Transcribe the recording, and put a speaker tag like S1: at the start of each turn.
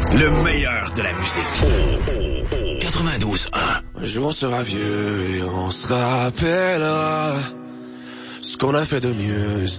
S1: Le meilleur de la musique. 92.1.
S2: Un jour on sera vieux et on se rappellera ce qu'on a fait de mieux.